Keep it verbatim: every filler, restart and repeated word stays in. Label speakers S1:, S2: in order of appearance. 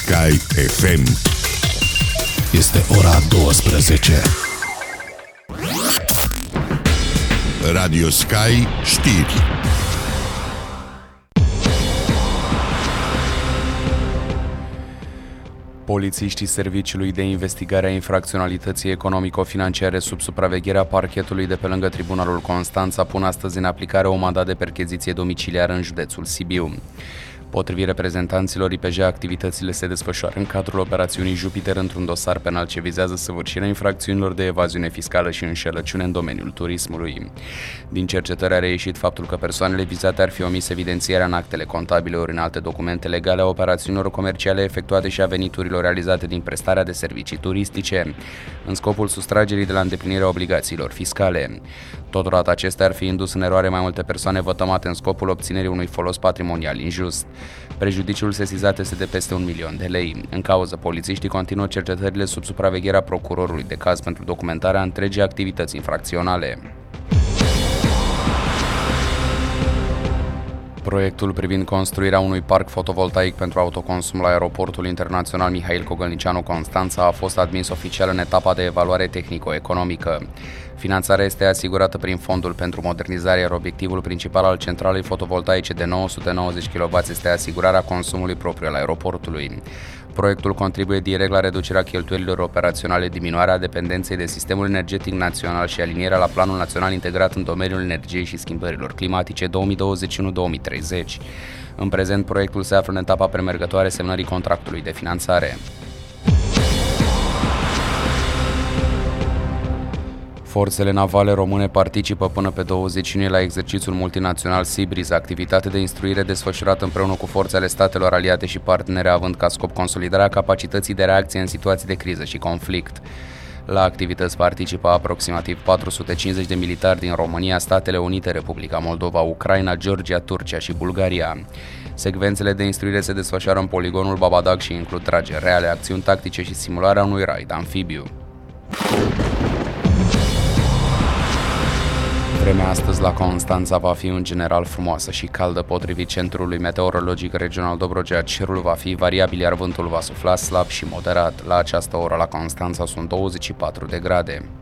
S1: Sky F M.
S2: Este ora douăsprezece.
S1: Radio Sky Știri.
S3: Polițiștii Serviciului de Investigare a Infracționalității Economico-Financiare sub supravegherea parchetului de pe lângă Tribunalul Constanța pun astăzi în aplicare o mandat de percheziție domiciliară în județul Sibiu. Potrivit reprezentanților I P J, activitățile se desfășoară în cadrul operațiunii Jupiter într-un dosar penal ce vizează săvârșirea infracțiunilor de evaziune fiscală și înșelăciune în domeniul turismului. Din cercetări a reieșit faptul că persoanele vizate ar fi omis evidențierea în actele contabile ori în alte documente legale a operațiunilor comerciale efectuate și a veniturilor realizate din prestarea de servicii turistice, în scopul sustragerii de la îndeplinirea obligațiilor fiscale. Totodată acestea ar fi indus în eroare mai multe persoane vătămate în scopul obținerii unui folos patrimonial injust. Prejudiciul sesizat este de peste un milion de lei. În cauză, polițiștii continuă cercetările sub supravegherea procurorului de caz pentru documentarea întregii activități infracționale. Proiectul privind construirea unui parc fotovoltaic pentru autoconsum la Aeroportul Internațional Mihail Cogălnicianu Constanța a fost admis oficial în etapa de evaluare tehnico-economică. Finanțarea este asigurată prin Fondul pentru Modernizare, iar obiectivul principal al centralei fotovoltaice de nouă sute nouăzeci de kilowați este asigurarea consumului propriu al aeroportului. Proiectul contribuie direct la reducerea cheltuielilor operaționale, diminuarea dependenței de sistemul energetic național și alinierea la Planul Național Integrat în domeniul energiei și schimbărilor climatice două mii douăzeci și unu două mii treizeci. În prezent, proiectul se află în etapa premergătoare semnării contractului de finanțare. Forțele navale române participă până pe douăzeci iunie la exercițiul multinațional Seabreeze, activitate de instruire desfășurată împreună cu forțele statelor aliate și partenere, având ca scop consolidarea capacității de reacție în situații de criză și conflict. La activități participă aproximativ patru sute cincizeci de militari din România, Statele Unite, Republica Moldova, Ucraina, Georgia, Turcia și Bulgaria. Secvențele de instruire se desfășoară în poligonul Babadag și includ trageri reale, acțiuni tactice și simularea unui raid amfibiu. Vremea astăzi la Constanța va fi în general frumoasă și caldă. Potrivit Centrului Meteorologic Regional Dobrogea, cerul va fi variabil, iar vântul va sufla slab și moderat. La această oră la Constanța sunt douăzeci și patru de grade.